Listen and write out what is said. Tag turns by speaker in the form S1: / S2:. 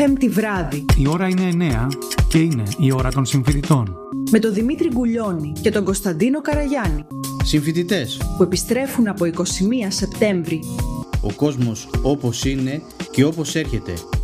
S1: Πέμπτη βράδυ.
S2: Η ώρα είναι 9 και είναι η ώρα των συμφοιτητών.
S1: Με τον Δημήτρη Γκουλιώνη και τον Κωνσταντίνο Καραγιάννη.
S3: Συμφοιτητές
S1: Που επιστρέφουν από 21 Σεπτέμβρη.
S3: Ο κόσμος όπως είναι και όπως έρχεται.